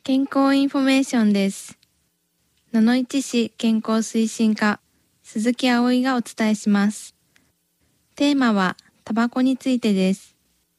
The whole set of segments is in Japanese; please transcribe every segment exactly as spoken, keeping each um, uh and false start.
健康インフォメーションです。野々市市健康推進課、鈴木葵がお伝えします。テーマは、タバコについてです。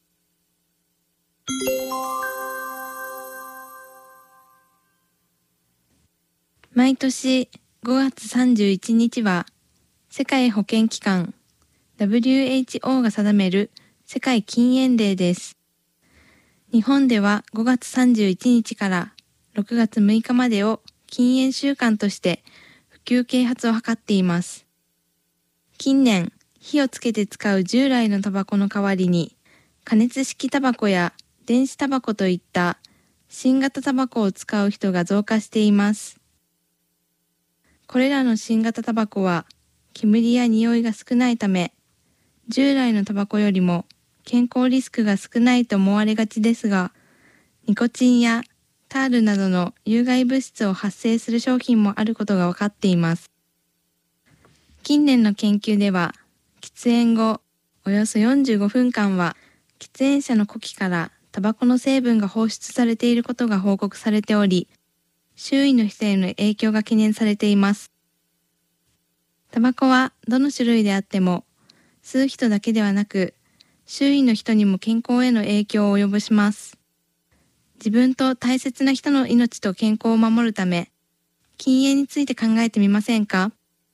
毎年ごがつさんじゅういちにちは、世界保健機関 ダブリューエイチオー が定める世界禁煙デーです。日本ではごがつさんじゅういちにちからろくがつむいかまでを禁煙週間として普及啓発を図っています。近年、火をつけて使う従来のタバコの代わりに、加熱式タバコや電子タバコといった新型タバコを使う人が増加しています。これらの新型タバコは煙や匂いが少ないため、従来のタバコよりも健康リスクが少ないと思われがちですが、ニコチンやタールなどの有害物質を発生する商品もあることが分かっています。近年の研究では、喫煙後およそよんじゅうごふんかんは喫煙者の呼気からタバコの成分が放出されていることが報告されており、周囲の人への影響が懸念されています。タバコはどの種類であっても、吸う人だけではなく、周囲の人にも健康への影響を及ぼします。自分と大切な人の命と健康を守るため、禁煙について考えてみませんか？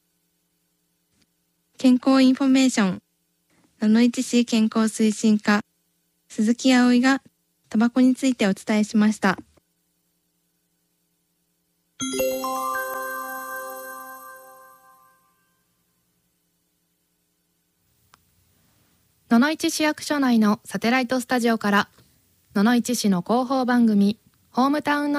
健康インフォメーション、野々市市健康推進課、鈴木葵がタバコについてお伝えしました。 野々市市役所内のサテライトスタジオから野々市市の広報番組ホームタウンの